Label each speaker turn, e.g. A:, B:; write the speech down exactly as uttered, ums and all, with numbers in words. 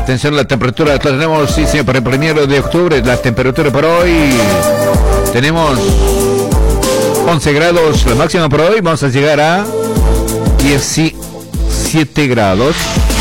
A: Atención a la temperatura, la tenemos, sí, señor, para el primero de octubre, la temperatura para hoy, tenemos once grados, la máxima para hoy, vamos a llegar a diecisiete grados.